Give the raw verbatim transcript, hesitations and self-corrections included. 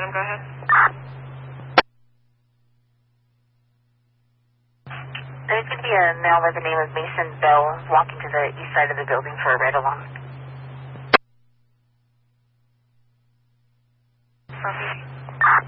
one, go ahead. There's going to be a male by the name of Mason Bell walking to the east side of the building for a ride-along. Copy.